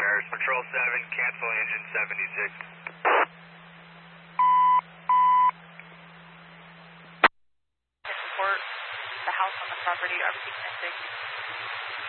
Bears. Patrol 7, cancel engine 76. Report the house on the property, everything's missing.